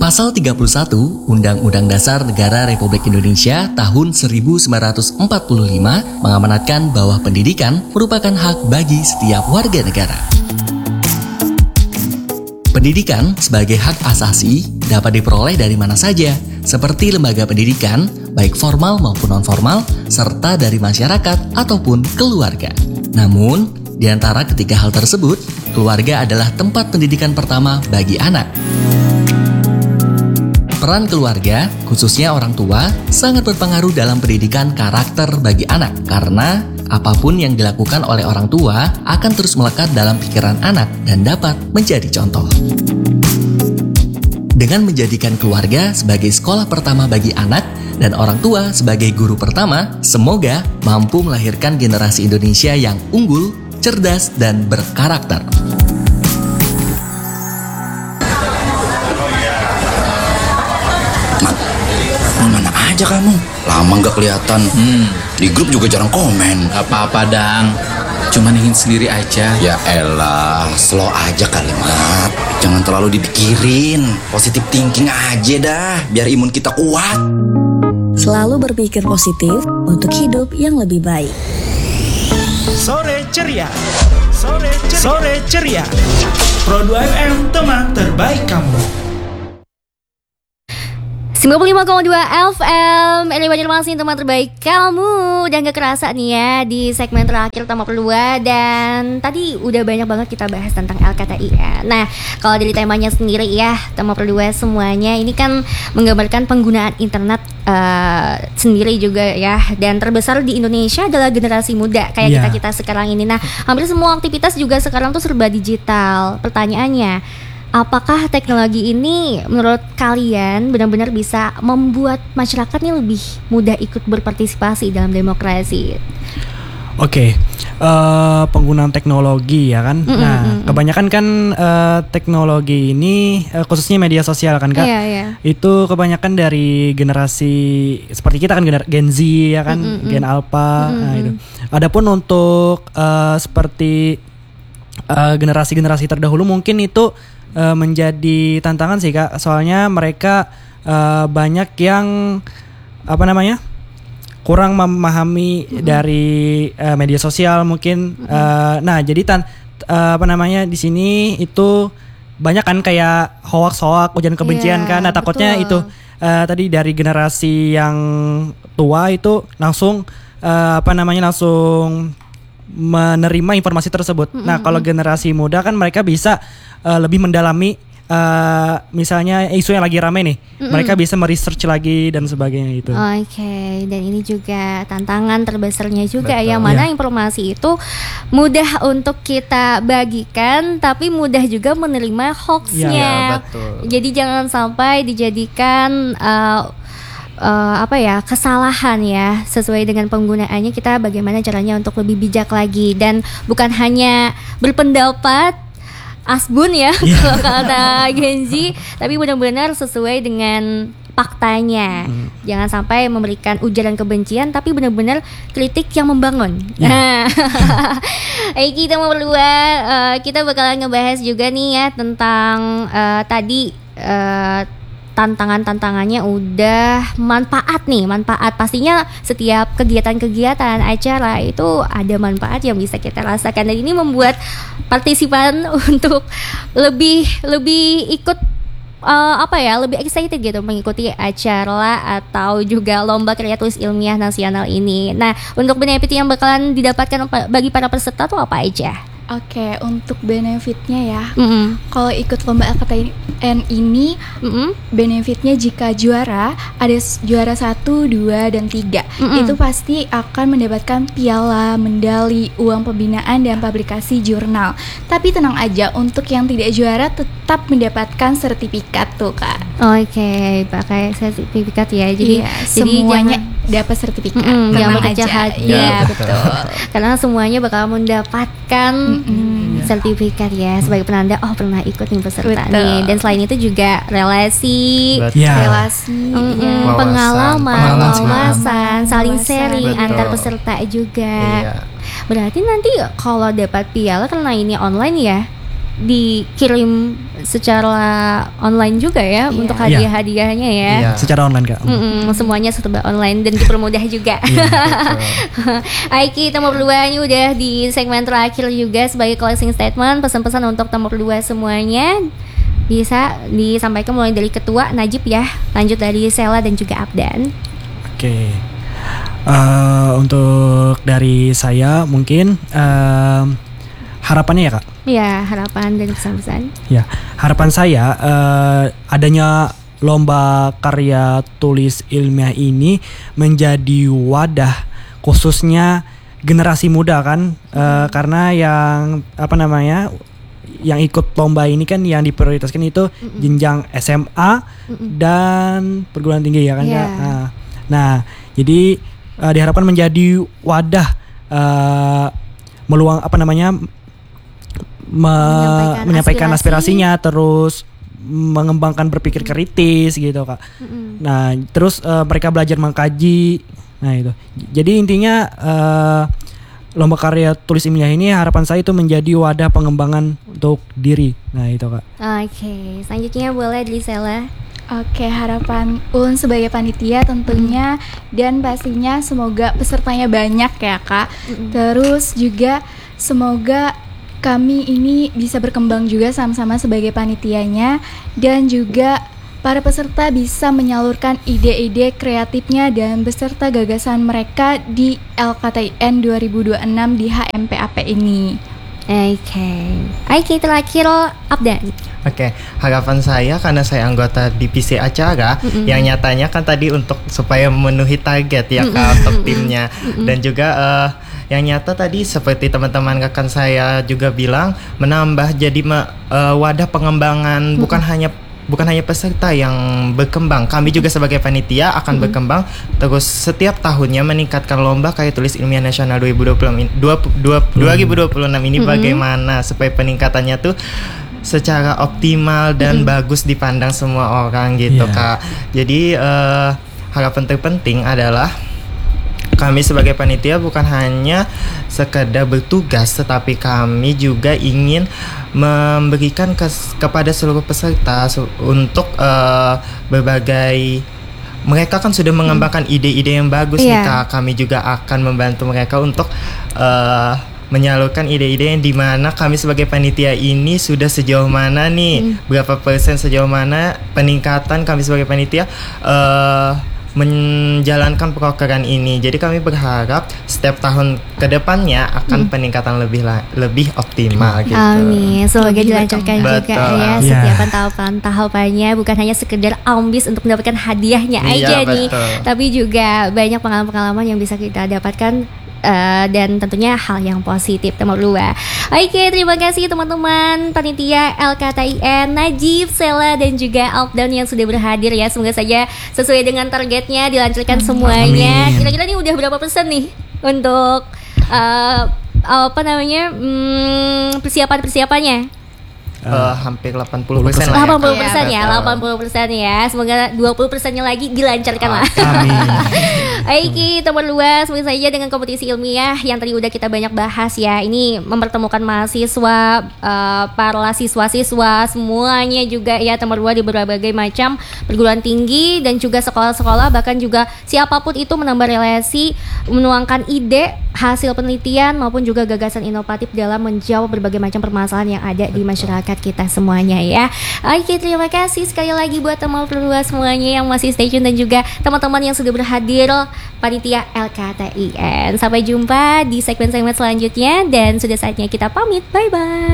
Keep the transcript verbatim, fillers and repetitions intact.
Pasal tiga puluh satu Undang-Undang Dasar Negara Republik Indonesia tahun seribu sembilan ratus empat puluh lima mengamanatkan bahwa pendidikan merupakan hak bagi setiap warga negara. Pendidikan sebagai hak asasi dapat diperoleh dari mana saja, seperti lembaga pendidikan, baik formal maupun non-formal, serta dari masyarakat ataupun keluarga. Namun, di antara ketiga hal tersebut, keluarga adalah tempat pendidikan pertama bagi anak. Peran keluarga, khususnya orang tua, sangat berpengaruh dalam pendidikan karakter bagi anak karena apapun yang dilakukan oleh orang tua akan terus melekat dalam pikiran anak dan dapat menjadi contoh. Dengan menjadikan keluarga sebagai sekolah pertama bagi anak dan orang tua sebagai guru pertama, semoga mampu melahirkan generasi Indonesia yang unggul, cerdas, dan berkarakter. Mana aja kamu? Lama gak kelihatan. hmm. Di grup juga jarang komen. Apa-apa Dang, cuman ingin sendiri aja. Ya elah, slow aja kalimat. Jangan terlalu dipikirin. Positive thinking aja dah, biar imun kita kuat. Selalu berpikir positif untuk hidup yang lebih baik. Sore ceria, sore ceria, sore ceria. Pro dua F M, teman terbaik kamu. sembilan puluh lima koma dua F M, ini Banjarmasin, teman terbaik kamu. Dan gak kerasa nih ya di segmen terakhir Tema Perdua. Dan tadi udah banyak banget kita bahas tentang L K T I ya. Nah, kalau dari temanya sendiri ya, Tema Perdua semuanya ini kan menggambarkan penggunaan internet uh, sendiri juga ya. Dan terbesar di Indonesia adalah generasi muda kayak yeah. kita-kita sekarang ini. Nah, hampir semua aktivitas juga sekarang tuh serba digital. Pertanyaannya, apakah teknologi ini menurut kalian benar-benar bisa membuat masyarakat ini lebih mudah ikut berpartisipasi dalam demokrasi? Oke, okay. uh, penggunaan teknologi ya kan. Mm-mm, nah, mm-mm. kebanyakan kan uh, teknologi ini uh, khususnya media sosial kan Kak. Yeah, yeah. Itu kebanyakan dari generasi seperti kita kan, gener- Gen Z ya kan, mm-mm, Gen Alpha. Mm-mm. Nah, itu. Adapun untuk uh, seperti uh, generasi-generasi terdahulu mungkin itu Uh, menjadi tantangan sih Kak, soalnya mereka uh, banyak yang apa namanya kurang memahami mm-hmm. dari uh, media sosial mungkin. Mm-hmm. Uh, nah jadi tan uh, apa namanya di sini itu banyak kan kayak hoax-hoax, ujaran kebencian yeah, kan. Nah takutnya betul. itu uh, tadi dari generasi yang tua itu langsung uh, apa namanya langsung menerima informasi tersebut. Mm-hmm. Nah kalau generasi muda kan mereka bisa Uh, lebih mendalami uh, misalnya isu yang lagi rame nih, mm-mm. mereka bisa meresearch lagi dan sebagainya itu. Oke, okay. Dan ini juga tantangan terbesarnya juga. Betul. Yang mana ya. Informasi itu mudah untuk kita bagikan, tapi mudah juga menerima hoaxnya. Ya, betul. Jadi jangan sampai dijadikan uh, uh, apa ya kesalahan ya, sesuai dengan penggunaannya. Kita bagaimana caranya untuk lebih bijak lagi dan bukan hanya berpendapat asbun ya, yeah. kalau kata Gen Z, tapi benar-benar sesuai dengan faktanya. Hmm. Jangan sampai memberikan ujaran kebencian, tapi benar-benar kritik yang membangun. Yeah. Nah, hey, kita mau berdua, uh, kita bakalan ngebahas juga nih ya tentang uh, tadi uh, tantangan-tantangannya udah manfaat nih, manfaat pastinya setiap kegiatan-kegiatan acara itu ada manfaat yang bisa kita rasakan, dan ini membuat partisipan untuk lebih lebih ikut uh, apa ya, lebih excited gitu mengikuti acara atau juga lomba karya tulis ilmiah nasional ini. Nah, untuk benefit yang bakalan didapatkan bagi para peserta tuh apa aja? Oke, untuk benefitnya ya, mm-hmm. kalau ikut lomba L K T N ini, mm-hmm. benefitnya jika juara, ada juara satu, dua, dan tiga, mm-hmm. itu pasti akan mendapatkan piala, medali, uang pembinaan, dan publikasi jurnal. Tapi tenang aja, untuk yang tidak juara tetap mendapatkan sertifikat tuh Kak. Oke, pakai sertifikat ya. Jadi, iya, jadi semuanya dapat sertifikat. Mm, tenang aja. hati. Ya, ya, betul. Karena semuanya bakal mendapatkan Mm-mm. sertifikat ya sebagai penanda oh pernah ikut nih peserta Betul. nih. Dan selain itu juga relasi, ya. relasi, mm-mm, ya. pengalaman, wawasan, saling Wawasan. sharing Betul. antar peserta juga. Iya. Berarti nanti kalau dapat piala karena ini online ya, dikirim secara online juga ya Iya. untuk hadiah-hadiahnya ya. Iya. Secara online Kak. Mm-mm, semuanya serba online dan dipermudah juga. Aiki nomor dua ini udah di segmen terakhir juga sebagai closing statement, pesan-pesan untuk nomor dua semuanya bisa disampaikan mulai dari ketua Najib ya, lanjut dari Sela dan juga Abdan. Oke. Eh, untuk dari saya mungkin eh, harapannya ya Kak. Ya, harapan dan pesan-pesan. Ya, harapan saya eh, adanya lomba karya tulis ilmiah ini menjadi wadah khususnya generasi muda kan, eh, karena yang apa namanya yang ikut lomba ini kan yang diprioritaskan itu Mm-mm. jenjang S M A Mm-mm. dan perguruan tinggi ya kan Iya. Kak? Nah, nah, jadi eh, diharapkan menjadi wadah eh, meluang apa namanya me- Menyampaikan menyampaikan aspirasi. aspirasinya, terus mengembangkan berpikir kritis gitu Kak. Mm-mm. Nah, terus eh, mereka belajar mengkaji. Nah, itu. Jadi intinya eh, lomba karya tulis ilmiah ini harapan saya itu menjadi wadah pengembangan untuk diri. Nah, itu Kak. Oke, selanjutnya boleh dari Sela. Oke, harapan Ulun sebagai panitia tentunya dan pastinya semoga pesertanya banyak ya Kak. Mm-mm. Terus juga semoga kami ini bisa berkembang juga sama-sama sebagai panitianya dan juga para peserta bisa menyalurkan ide-ide kreatifnya dan beserta gagasan mereka di L K T I N dua ribu dua puluh enam di H M P A P ini. Oke, Oke terakhir Abdan. Oke, harapan saya karena saya anggota divisi acara Mm-mm. yang nyatanya kan tadi untuk supaya memenuhi target ya Kak untuk timnya dan juga eh, yang nyata tadi seperti teman-teman rekan saya juga bilang menambah jadi me- eh, wadah pengembangan bukan hanya bukan hanya peserta yang berkembang, kami juga sebagai panitia akan berkembang terus setiap tahunnya meningkatkan lomba karya tulis ilmiah nasional dua ribu dua puluh enam, dua- dua- dua ribu dua puluh enam ini bagaimana supaya peningkatannya tuh secara optimal dan bagus dipandang semua orang gitu Iya. Kak. Jadi eh, harapan terpenting adalah kami sebagai panitia bukan hanya sekedar bertugas, tetapi kami juga ingin memberikan kes- kepada seluruh peserta su- untuk eh, berbagai mereka kan sudah mengembangkan ide-ide yang bagus nih Iya. Kak. Kami juga akan membantu mereka untuk eh, menyalurkan ide-ide yang dimana kami sebagai panitia ini sudah sejauh mana nih, berapa persen sejauh mana peningkatan kami sebagai panitia eh menjalankan program ini. Jadi kami berharap setiap tahun kedepannya akan peningkatan lebih la- lebih optimal gitu. Amin, semoga Lebih dilancarkan berkembang. juga Betul. ya Iya. setiap tahapan-tahapannya, bukan hanya sekedar ambis untuk mendapatkan hadiahnya Iya, aja nih, betul. tapi juga banyak pengalaman-pengalaman yang bisa kita dapatkan eh, dan tentunya hal yang positif nomor dua. Oke, terima kasih teman-teman panitia L K T I N, Najib, Sela dan juga Alpdan yang sudah berhadir ya. Semoga saja sesuai dengan targetnya, dilancarkan semuanya. Amin. Kira-kira nih udah berapa persen nih untuk eh, apa namanya hmm, persiapan-persiapannya? Eh, hampir delapan puluh persen lah ya. delapan puluh persen ya, Betul. delapan puluh persen ya. Semoga dua puluh persennya lagi dilancarkan lah. Amin. Oke, nomor dua, semoga saja dengan kompetisi ilmiah yang tadi udah kita banyak bahas ya. Ini mempertemukan mahasiswa, eh, para siswa-siswa semuanya juga ya, nomor dua di berbagai macam perguruan tinggi dan juga sekolah-sekolah, bahkan juga siapapun itu menambah relasi, menuangkan ide, hasil penelitian maupun juga gagasan inovatif dalam menjawab berbagai macam permasalahan yang ada di masyarakat kita semuanya ya. Oke, terima kasih sekali lagi buat teman berdua semuanya yang masih stay tune dan juga teman-teman yang sudah berhadir panitia L K T I N. Sampai jumpa di segmen-segmen selanjutnya dan sudah saatnya kita pamit. Bye bye.